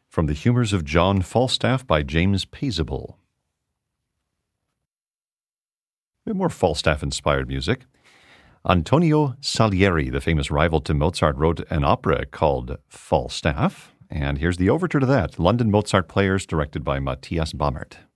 from The Humors of John Falstaff by James Paisible. A bit more Falstaff-inspired music. Antonio Salieri, the famous rival to Mozart, wrote an opera called Falstaff, and here's the overture to that. London Mozart Players, directed by Matthias Bammert.